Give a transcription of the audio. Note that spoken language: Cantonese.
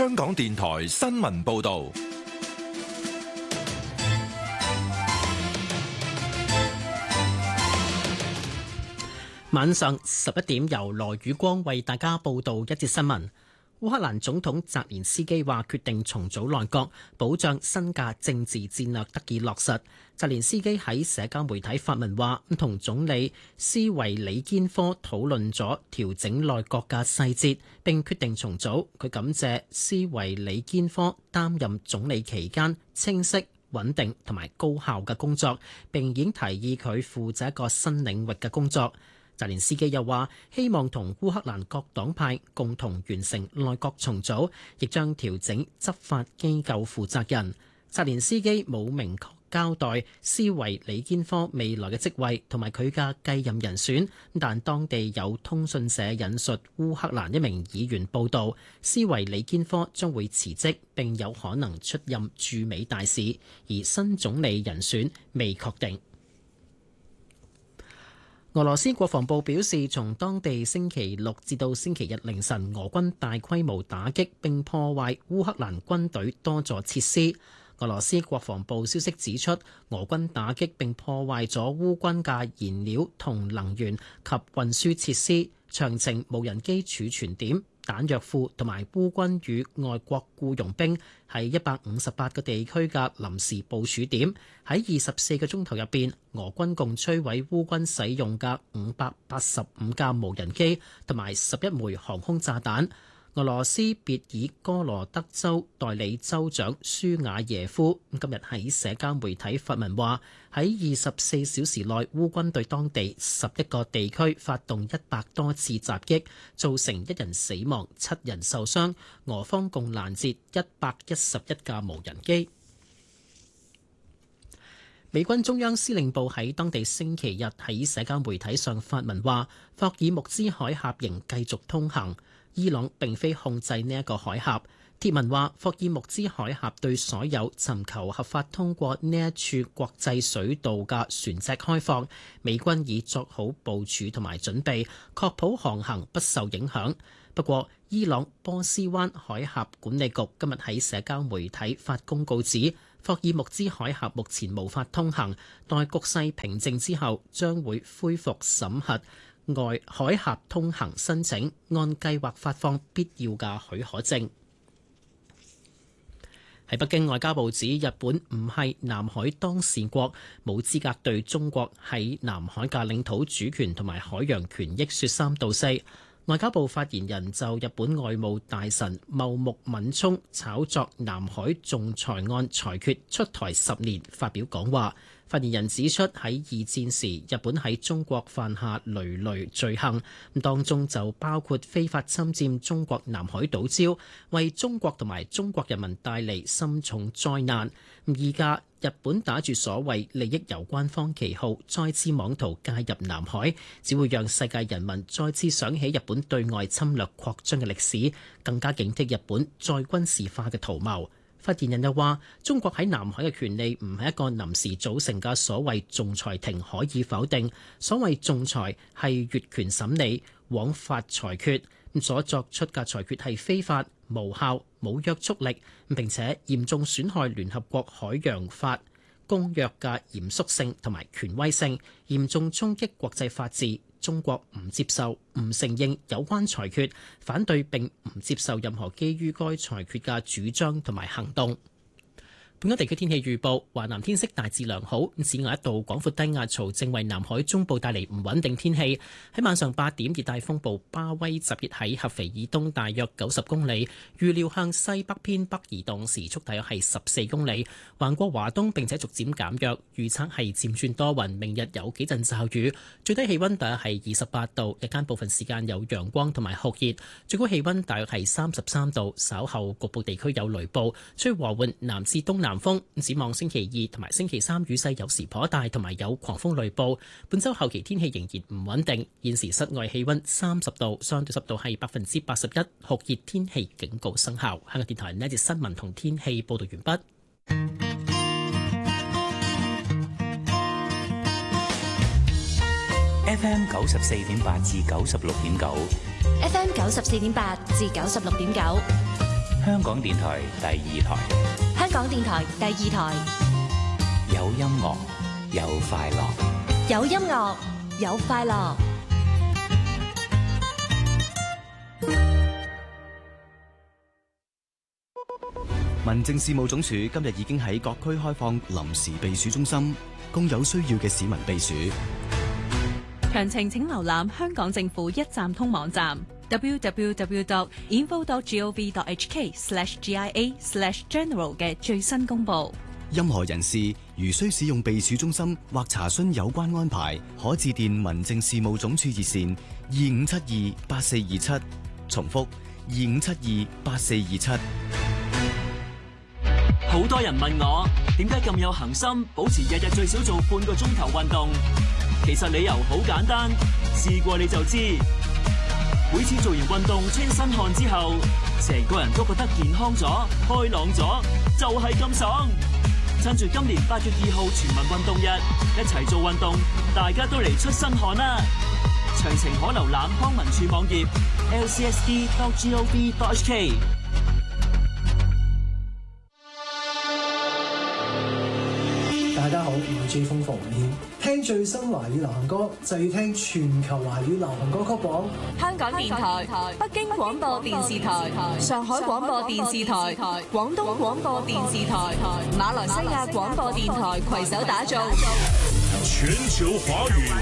香港電台新聞報道。 晚上11點，由羅宇光為大家報道一節新聞。烏克蘭總統澤連斯基話決定重組內閣，保障新嘅政治戰略得以落實。澤連斯基喺社交媒體發文話，同總理斯維里堅科討論咗調整內閣嘅細節，並決定重組。佢感謝斯維里堅科擔任總理期間清晰、穩定同埋高效嘅工作，並已經提議佢負責一個新領域嘅工作。澤連斯基又話希望同烏克蘭各黨派共同完成內閣重組，亦將調整執法機構負責人。澤連斯基冇明確交代斯維里堅科未來嘅職位同埋佢嘅繼任人選，但當地有通訊社引述烏克蘭一名議員報道，斯維里堅科將會辭職，並有可能出任駐美大使，而新總理人選未確定。俄羅斯國防部表示，從當地星期六至到星期日凌晨，俄軍大規模打擊並破壞烏克蘭軍隊多座設施。俄羅斯國防部消息指出，俄軍打擊並破壞咗烏軍嘅燃料同能源及運輸設施、長程無人機儲存點、彈藥庫同埋烏軍與外國僱傭兵喺158個地區嘅臨時部署點。喺24個鐘頭入邊，俄軍共摧毀烏軍使用嘅585架無人機同埋11枚航空炸彈。俄羅斯別爾哥羅德州代理州長舒瓦耶夫今日喺社交媒體發文話，喺24小時內，烏軍對當地11個地區發動100多次襲擊，造成1人死亡、7人受傷。俄方共攔截111架無人機。美軍中央司令部喺當地星期日喺社交媒體上發文話，霍爾木茲海峽仍繼續通行。伊朗並非控制呢一個海峽。貼文話，霍爾木茲海峽對所有尋求合法通過呢一處國際水道嘅船隻開放，美軍已作好部署同埋準備，確保航行不受影響。不過，伊朗波斯灣海峽管理局今日喺社交媒體發公告指，霍爾木茲海峽目前無法通行，待局勢平靜之後，將會恢復審核外海峽通行申請，按計劃發放必要嘅許可證。喺北京，外交部指日本唔係南海當事國，冇資格對中國喺南海嘅領土主權同埋海洋權益說三道四。外交部發言人就日本外務大臣茂木敏充炒作南海仲裁案裁決出台10年發表講話。發言人指出，喺二戰時，日本喺中國犯下累累罪行，當中就包括非法侵佔中國南海島礁，為中國同埋中國人民帶嚟深重災難。而家日本打住所謂利益攸關方旗號，再次妄圖介入南海，只會讓世界人民再次想起日本對外侵略擴張嘅歷史，更加警惕日本再軍事化嘅圖謀。發言人又話，中國喺南海嘅權利唔係一個臨時組成嘅所謂仲裁庭可以否定。所謂仲裁係越權審理、枉法裁決，所作出嘅裁決係非法、無效、冇約束力，並且嚴重損害聯合國海洋法公約嘅嚴肅性同埋權威性，嚴重衝擊國際法治。中國唔接受、唔承認有關裁決，反對並唔接受任何基於該裁決嘅主張同埋行動。本港地區天氣預報，華南天色大致良好，此外一道廣闊低壓槽正為南海中部帶嚟唔穩定天氣。喺晚上8點，熱帶風暴巴威集結喺合肥以東大約90公里，預料向西北偏北移動，時速大約係14公里，橫過華東並且逐漸減弱。預測係漸轉多雲，明日有幾陣驟雨，最低氣溫大約係28度，日間部分時間有陽光同埋酷熱，最高氣溫大約係33度。稍後局部地區有雷暴，吹和緩南至東南風。展望星期2同埋星期3雨勢有時頗大，同埋有狂風雷暴。本周後期天氣仍然唔穩定。現時室外氣溫30度，相對濕度係81%，酷熱天氣警告生效。香港電台呢一節新聞同天氣報道完畢。 FM 94.8至96.9， FM 94.8至96.9， 香港電台第二台， 香港電台第二台， 有音樂，有快樂， 有音樂，有快樂。 民政事務總署今日已經喺各區開放臨時避暑中心，供有需要嘅市民避暑。 詳情請瀏覽香港政府一站通網站 www.info.gov.hk/GIA/general 嘅最新公布。 任何人士如需使用避暑中心或查詢有關安排，可致電民政事務總署熱線25728427，重複25728427。 好多人問我點解咁有恒心，保持日日最少做半個鐘頭運動。其實理由好簡單，試過你就知。每次做完運動出身汗之後，成個人都覺得健康咗、開朗咗，就係咁爽。趁住今年8月2號全民運動日，一齊做運動，大家都嚟出身汗啦！詳情可瀏覽康文署網頁 lcsd.gov.hk。 大家好，我係 J 風馮燕，聽最新華語流行歌就要聽全球華語流行歌曲榜。 香港電台、北京廣播電視台、上海廣播電視台、廣東廣播電視台、馬來西亞廣播電台攜手打造全球華語